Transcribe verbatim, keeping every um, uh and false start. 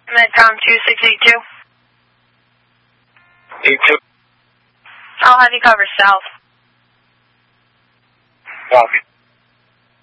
Medcom two six eight two. eight two. I'll have you cover south. Copy.